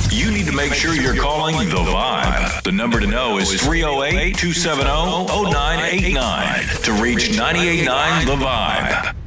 you need to make sure you're calling The Vibe. The number to know is 308-270-0989 to reach 98.9 The Vibe.